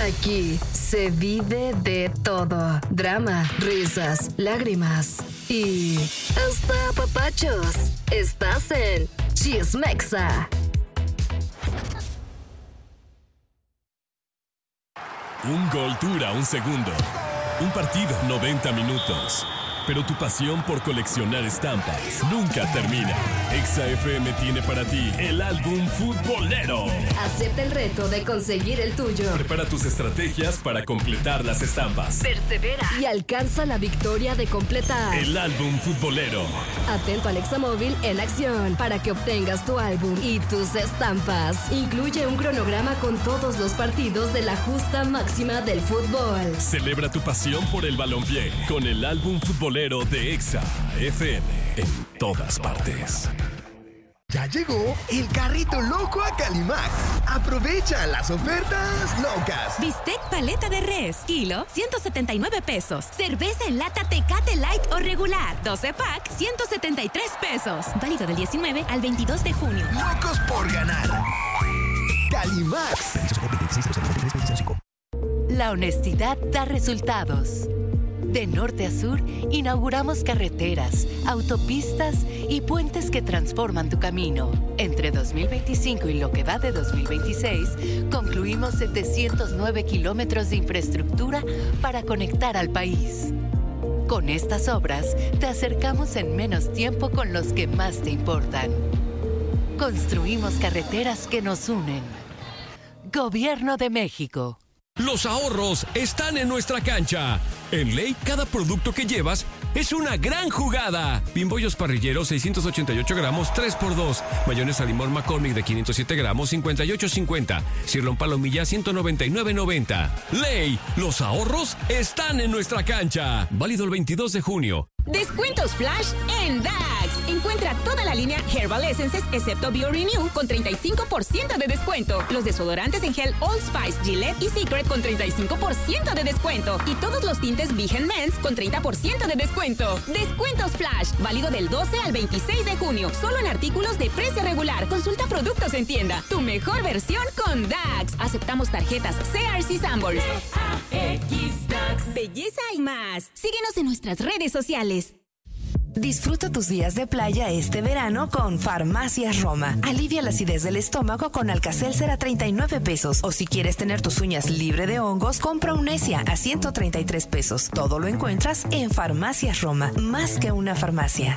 Aquí se vive de todo. Drama, risas, lágrimas y hasta papachos. Estás en Chismexa. Un gol dura un segundo. Un partido, 90 minutos. Pero tu pasión por coleccionar estampas nunca termina. Exa FM tiene para ti el álbum futbolero. Acepta el reto de conseguir el tuyo. Prepara tus estrategias para completar las estampas. Persevera y alcanza la victoria de completar el álbum futbolero. Atento al Exa Móvil en acción para que obtengas tu álbum y tus estampas. Incluye un cronograma con todos los partidos de la justa máxima del fútbol. Celebra tu pasión por el balompié con el álbum futbolero de Exa FM en todas partes. Ya llegó el carrito loco a Calimax. Aprovecha las ofertas locas. Bistec paleta de res, kilo, 179 pesos. Cerveza en lata Tecate Light o regular, 12 pack, 173 pesos. Válido del 19 al 22 de junio. Locos por ganar. Calimax. La honestidad da resultados. De norte a sur, inauguramos carreteras, autopistas y puentes que transforman tu camino. Entre 2025 y lo que va de 2026, concluimos 709 kilómetros de infraestructura para conectar al país. Con estas obras, te acercamos en menos tiempo con los que más te importan. Construimos carreteras que nos unen. Gobierno de México. Los ahorros están en nuestra cancha. En Ley, cada producto que llevas es una gran jugada. Pimbollos parrilleros, 688 gramos, 3x2. Mayonesa limón McCormick de 507 gramos, 58.50. Cirlón palomilla, 199.90. Ley, los ahorros están en nuestra cancha. Válido el 22 de junio. Descuentos flash en DAX. Encuentra toda la línea Herbal Essences excepto BioRenew con 35% de descuento. Los desodorantes en gel Old Spice, Gillette y Secret con 35% de descuento. Y todos los tintes Vigen Men's con 30% de descuento. Descuentos flash. Válido del 12 al 26 de junio. Solo en artículos de precio regular. Consulta productos en tienda. Tu mejor versión con DAX. Aceptamos tarjetas CRC Sanborns. DAX. Belleza y más. Síguenos en nuestras redes sociales. Disfruta tus días de playa este verano con Farmacias Roma. Alivia la acidez del estómago con Alka-Seltzer a 39 pesos. O si quieres tener tus uñas libre de hongos, compra Unesia a 133 pesos. Todo lo encuentras en Farmacias Roma. Más que una farmacia.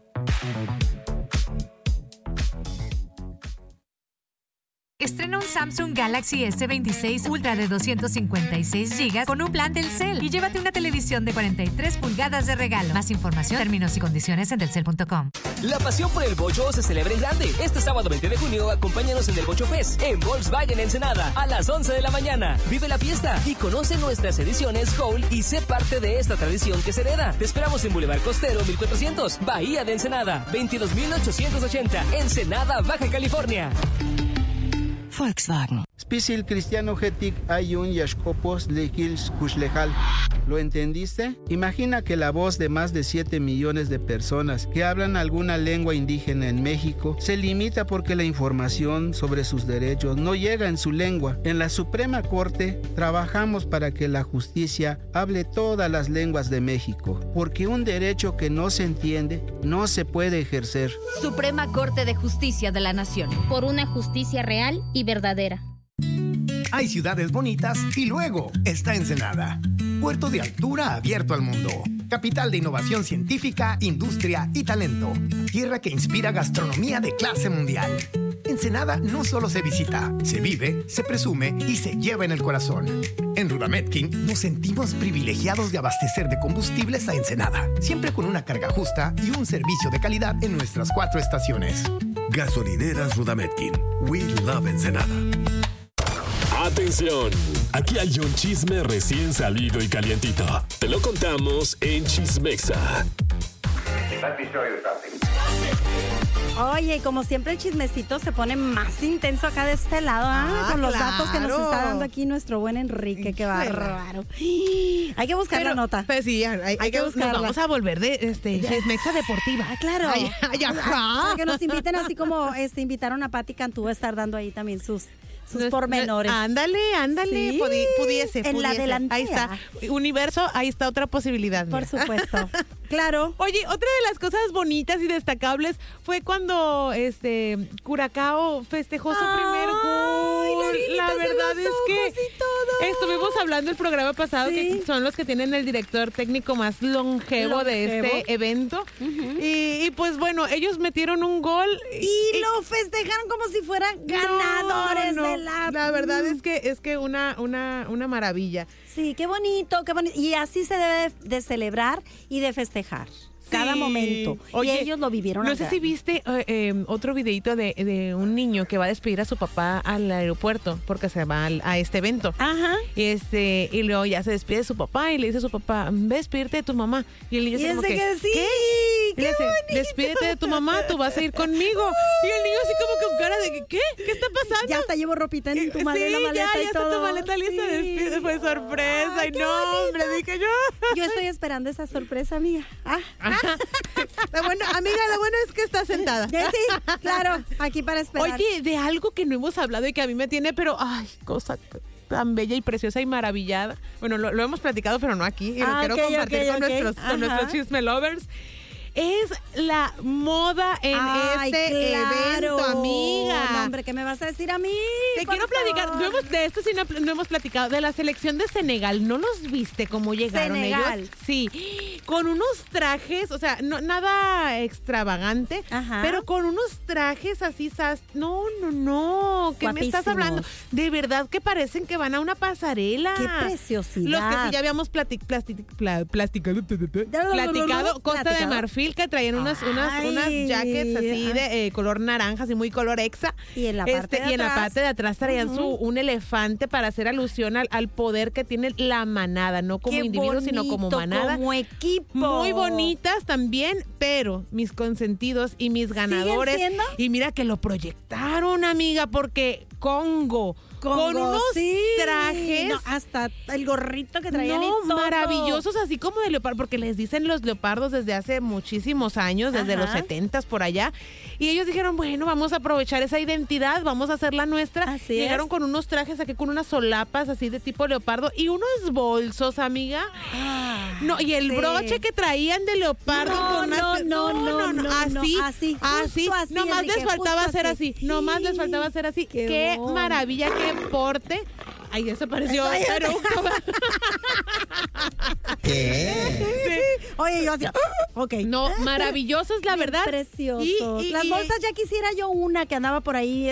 Estrena un Samsung Galaxy S26 Ultra de 256 GB con un plan Telcel y llévate una televisión de 43 pulgadas de regalo. Más información, términos y condiciones en telcel.com. La pasión por el bocho se celebra en grande. Este sábado 20 de junio, acompáñanos en el Bocho Fest en Volkswagen Ensenada a las 11 de la mañana. Vive la fiesta y conoce nuestras ediciones Gold y sé parte de esta tradición que se hereda. Te esperamos en Boulevard Costero 1400, Bahía de Ensenada, 22.880, Ensenada, Baja California. Volkswagen. Spisil Cristiano Getic Ayun Yashkopos Lekils Kushlejal. ¿Lo entendiste? Imagina que la voz de más de 7 millones de personas que hablan alguna lengua indígena en México se limita porque la información sobre sus derechos no llega en su lengua. En la Suprema Corte trabajamos para que la justicia hable todas las lenguas de México, porque un derecho que no se entiende no se puede ejercer. Suprema Corte de Justicia de la Nación. Por una justicia real y verdadera. Hay ciudades bonitas y luego está Ensenada. Puerto de altura abierto al mundo. Capital de innovación científica, industria y talento. Tierra que inspira gastronomía de clase mundial. Ensenada no solo se visita, se vive, se presume y se lleva en el corazón. En Rudametkin nos sentimos privilegiados de abastecer de combustibles a Ensenada, siempre con una carga justa y un servicio de calidad en nuestras 4 estaciones. Gasolineras Rudametkin. We love Ensenada. Atención, aquí hay un chisme recién salido y calientito. Te lo contamos en Chismexa. Oye, como siempre el chismecito se pone más intenso acá de este lado, con los datos que nos está dando aquí nuestro buen Enrique, qué bárbaro. Hay que buscar la nota. Pues sí, hay que buscarla. Nos vamos a volver de Chismexa Deportiva. Ah, claro. Para que nos inviten así como invitaron a Pati Cantú a estar dando ahí también sus sus pormenores. Ándale, Sí, pudiese. En la delantera. Ahí está. Universo, ahí está otra posibilidad. Por supuesto. Claro. Oye, otra de las cosas bonitas y destacables fue cuando Curacao festejó su primer gol. La verdad es que estuvimos hablando el programa pasado que son los que tienen el director técnico más longevo de este evento. Y pues bueno, ellos metieron un gol y lo festejaron como si fueran ganadores de la verdad es que una maravilla. Sí, qué bonito, qué bonito. Y así se debe de celebrar y de festejar. Cada momento. Oye, y ellos lo vivieron. No sé si viste otro videito de un niño que va a despedir a su papá al aeropuerto porque se va a este evento. Ajá. Y luego ya se despide de su papá y le dice a su papá, ve a despedirte de tu mamá. Y el niño dice como que, ¿qué? Le dice, despídete de tu mamá, tú vas a ir conmigo. Y el niño así como que con cara de ¿qué? ¿Qué está pasando? Ya hasta llevo ropita en tu maleta, maleta ya y todo. está tu maleta lista, despide. Fue sorpresa. Ay, no, hombre, dije yo. Yo estoy esperando esa sorpresa, amiga. Lo bueno es que está sentada. Sí, claro, aquí para esperar. Oye, de algo que no hemos hablado y que a mí me tiene, pero ay, cosa tan bella y preciosa y maravillada. Bueno, lo hemos platicado, pero no aquí. Y lo quiero compartir con nuestros chisme lovers. Es la moda en este evento, amiga. No, hombre, ¿qué me vas a decir a mí? Te quiero platicar, de esto sí no hemos platicado, de la selección de Senegal. ¿No los viste cómo llegaron ellos? Sí, con unos trajes, o sea, no, nada extravagante, pero con unos trajes así, no, ¿qué me estás hablando? De verdad que parecen que van a una pasarela. ¡Qué preciosidad! Los que sí ya habíamos platicado, Costa de Marfil, que traían unas jackets así de color naranja, así muy color exa. Y en la parte de atrás traían un elefante para hacer alusión al poder que tiene la manada, no como individuo, sino como manada. Como equipo. Muy bonitas también, pero mis consentidos y mis ganadores. Y mira que lo proyectaron, amiga, porque Congo con unos trajes. No, hasta el gorrito que traían y todo. Maravillosos, así como de leopardo, porque les dicen los leopardos desde hace muchísimos años, desde los 70s por allá. Y ellos dijeron, bueno, vamos a aprovechar esa identidad, vamos a hacer la nuestra. Así Llegaron con unos trajes aquí, con unas solapas así de tipo leopardo y unos bolsos, amiga. No, y el broche que traían de leopardo con unas... Así. Nomás les faltaba hacer así. Nomás les faltaba hacer así. Qué maravilla, qué porte. Ay, desapareció. ¿Qué? Oye, yo hacía... Ok. No, maravillosos, la verdad. Preciosos. Las bolsas, ya quisiera yo una que andaba por ahí,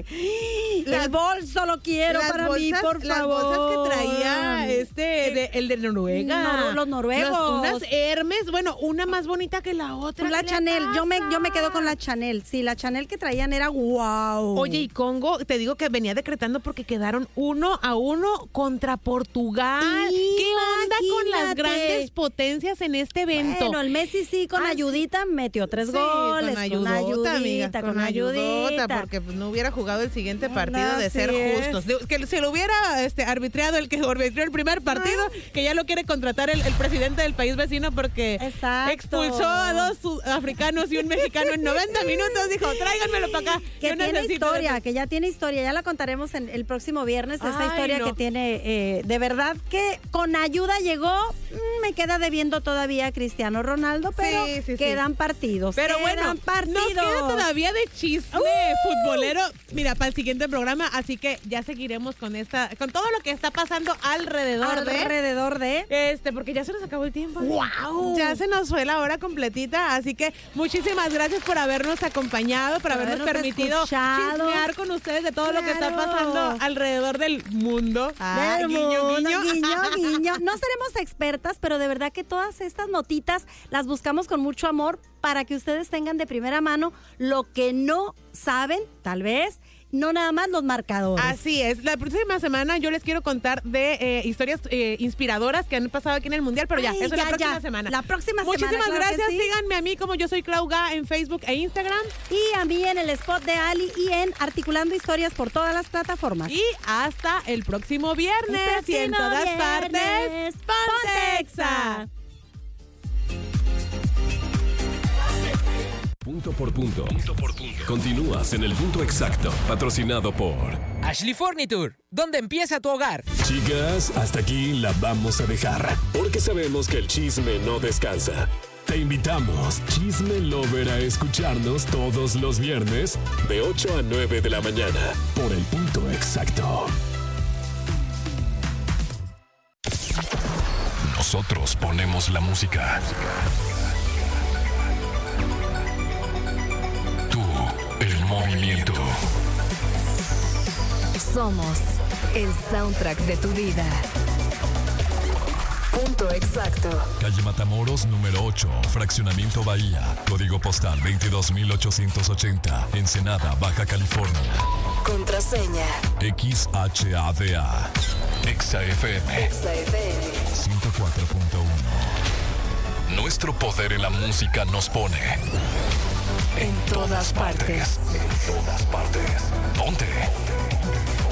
el bolso lo quiero para mí, por favor. Las bolsas que traía el de Noruega. No, los noruegos. Unas Hermes, bueno, una más bonita que la otra. La Chanel, yo me quedo con la Chanel. Sí, la Chanel que traían era wow. Oye, y Congo, te digo que venía decretando porque quedaron 1-1 contra Portugal. ¿Qué onda con las grandes potencias en este evento? Bueno, el Messi sí, con ayudita, metió 3 goles. Con ayudita, porque pues, no hubiera jugado el siguiente partido de ser justos. Que se lo hubiera arbitrado el que arbitró el primer partido, que ya lo quiere contratar el presidente del país vecino porque expulsó a 2 sudafricanos y un mexicano en 90 minutos. Dijo, tráiganmelo para acá. Que tiene historia, que ya tiene historia. Ya la contaremos el próximo viernes, esa historia que tiene, de verdad que con ayuda llegó. Me queda debiendo todavía Cristiano Ronaldo, pero quedan partidos. Pero bueno, nos queda todavía de chisme futbolero. Mira, para el siguiente programa, así que ya seguiremos con todo lo que está pasando alrededor de porque ya se nos acabó el tiempo. ¡Wow! Ya se nos fue la hora completita, así que muchísimas gracias por habernos acompañado, por habernos permitido chismear con ustedes de todo lo que está pasando alrededor del mundo. Guiño. No seremos expertas, pero de verdad que todas estas notitas las buscamos con mucho amor para que ustedes tengan de primera mano lo que no saben, tal vez, no nada más los marcadores. Así es. La próxima semana yo les quiero contar de historias inspiradoras que han pasado aquí en el Mundial, pero eso es la próxima semana. La próxima semana. Muchísimas gracias. Sí. Síganme a mí como yo soy Clauga en Facebook e Instagram. Y a mí en el spot de Ali y en Articulando Historias por todas las plataformas. Y hasta el próximo viernes. Y en todas partes, Ponte Exa. Punto por punto. Continúas en el punto exacto, patrocinado por Ashley Furniture, donde empieza tu hogar. Chicas, hasta aquí la vamos a dejar, porque sabemos que el chisme no descansa. Te invitamos, Chisme Lover, a escucharnos todos los viernes de 8 a 9 de la mañana por el punto exacto. Nosotros ponemos la música. Tú, el movimiento. Somos el soundtrack de tu vida. Punto exacto. Calle Matamoros, número 8, Fraccionamiento Bahía. Código postal 22880. Ensenada, Baja California. Contraseña. XHADA. EXA-FM. 104.1. Nuestro poder en la música nos pone en todas partes. En todas partes. Ponte